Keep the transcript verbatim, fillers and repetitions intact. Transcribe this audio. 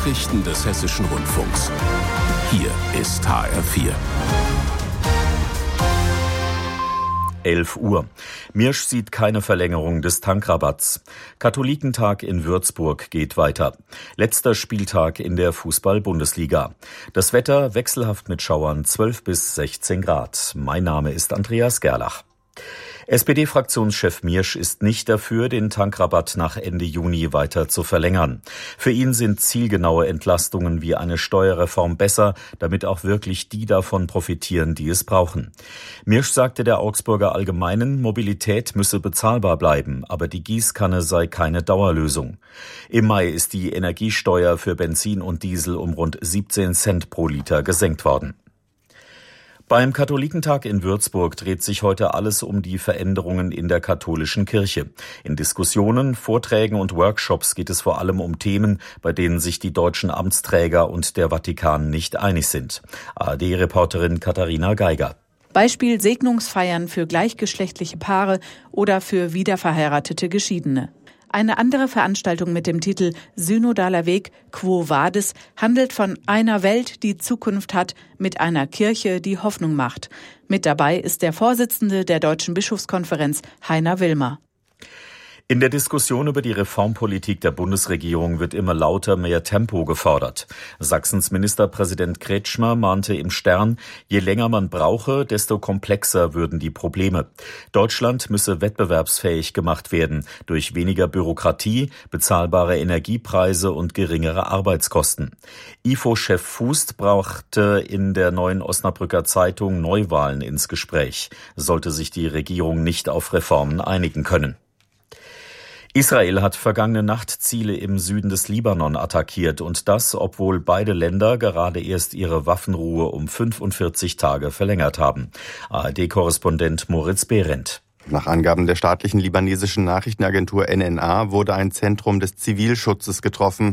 Nachrichten des Hessischen Rundfunks. Hier ist H R vier. elf Uhr. Mirsch sieht keine Verlängerung des Tankrabatts. Katholikentag in Würzburg geht weiter. Letzter Spieltag in der Fußball-Bundesliga. Das Wetter wechselhaft mit Schauern, zwölf bis sechzehn Grad. Mein Name ist Andreas Gerlach. S P D-Fraktionschef Mirsch ist nicht dafür, den Tankrabatt nach Ende Juni weiter zu verlängern. Für ihn sind zielgenaue Entlastungen wie eine Steuerreform besser, damit auch wirklich die davon profitieren, die es brauchen. Mirsch sagte der Augsburger Allgemeinen, Mobilität müsse bezahlbar bleiben, aber die Gießkanne sei keine Dauerlösung. Im Mai ist die Energiesteuer für Benzin und Diesel um rund siebzehn Cent pro Liter gesenkt worden. Beim Katholikentag in Würzburg dreht sich heute alles um die Veränderungen in der katholischen Kirche. In Diskussionen, Vorträgen und Workshops geht es vor allem um Themen, bei denen sich die deutschen Amtsträger und der Vatikan nicht einig sind. A R D-Reporterin Katharina Geiger. Beispiel Segnungsfeiern für gleichgeschlechtliche Paare oder für wiederverheiratete Geschiedene. Eine andere Veranstaltung mit dem Titel Synodaler Weg Quo Vadis handelt von einer Welt, die Zukunft hat, mit einer Kirche, die Hoffnung macht. Mit dabei ist der Vorsitzende der Deutschen Bischofskonferenz, Heiner Willmer. In der Diskussion über die Reformpolitik der Bundesregierung wird immer lauter mehr Tempo gefordert. Sachsens Ministerpräsident Kretschmer mahnte im Stern, je länger man brauche, desto komplexer würden die Probleme. Deutschland müsse wettbewerbsfähig gemacht werden durch weniger Bürokratie, bezahlbare Energiepreise und geringere Arbeitskosten. I F O-Chef Fußt brachte in der Neuen Osnabrücker Zeitung Neuwahlen ins Gespräch, sollte sich die Regierung nicht auf Reformen einigen können. Israel hat vergangene Nacht Ziele im Süden des Libanon attackiert und das, obwohl beide Länder gerade erst ihre Waffenruhe um fünfundvierzig Tage verlängert haben. A R D-Korrespondent Moritz Behrendt. Nach Angaben der staatlichen libanesischen Nachrichtenagentur N N A wurde ein Zentrum des Zivilschutzes getroffen.